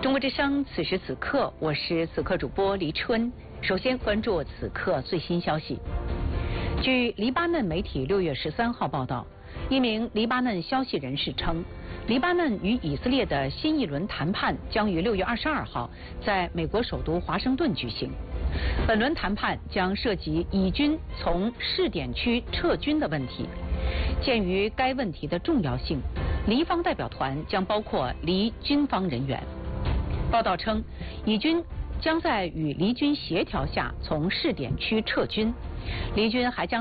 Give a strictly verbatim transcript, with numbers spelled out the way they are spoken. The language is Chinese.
中国之声，此时此刻，我是此刻主播黎春。首先关注此刻最新消息。据黎巴嫩媒体六月十三号报道，一名黎巴嫩消息人士称，黎巴嫩与以色列的新一轮谈判将于六月二十二号在美国首都华盛顿举行。本轮谈判将涉及以军从试点区撤军的问题。鉴于该问题的重要性，黎方代表团将包括黎军方人员。报道称，以军将在与黎军协调下从试点区撤军，黎军还将